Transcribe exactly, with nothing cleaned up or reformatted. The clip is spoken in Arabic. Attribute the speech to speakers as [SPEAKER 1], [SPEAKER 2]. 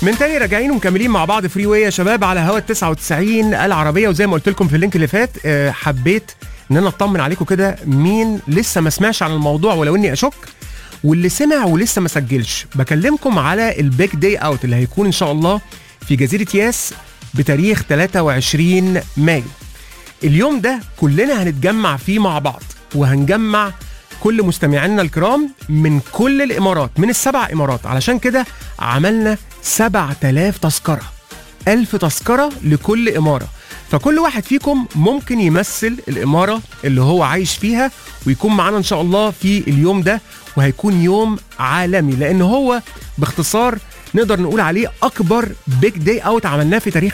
[SPEAKER 1] من تاني راجعين ومكملين مع بعض فري واي يا شباب على هوا تسعة وتسعين العربيه. وزي ما قلت لكم في اللينك اللي فات آه، حبيت ان انا اطمن عليكم كده مين لسه ما سمعش عن الموضوع ولو اني اشك، واللي سمع ولسه ما سجلش. بكلمكم على البيج داي اوت اللي هيكون ان شاء الله في جزيره ياس بتاريخ ثلاثة وعشرين مايو. اليوم ده كلنا هنتجمع فيه مع بعض، وهنجمع كل مستمعينا الكرام من كل الامارات، من السبع امارات. علشان كده عملنا سبعة آلاف تذكره، ألف تذكره لكل اماره. فكل واحد فيكم ممكن يمثل الاماره اللي هو عايش فيها ويكون معانا ان شاء الله في اليوم ده. وهيكون يوم عالمي، لان هو باختصار نقدر نقول عليه اكبر بيج داي اوت عملناه في تاريخ